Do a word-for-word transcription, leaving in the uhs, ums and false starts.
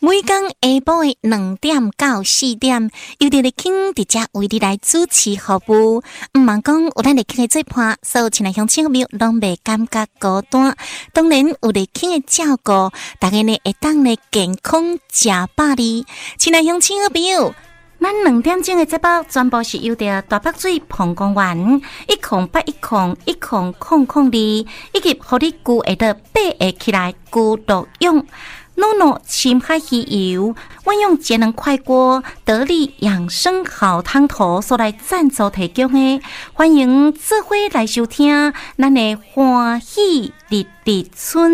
每天下晡的两點到四點，由佇日傾佇遮為你來主持服務。毋茫講有咱日傾的做伴，所有親愛鄉親朋友攏袂感覺孤單。當然有日傾的照顧，大家呢會當呢健康食飽哩。親愛鄉親朋友，咱兩點鐘的節目全部是由着大北水澎公園一空八一空一空空空二，以及互你具會得八個起來具獨用。諾諾深海魚油，運用節能快鍋得力養生好湯頭所來贊助提供的，歡迎做伙來收聽咱的歡喜日日春。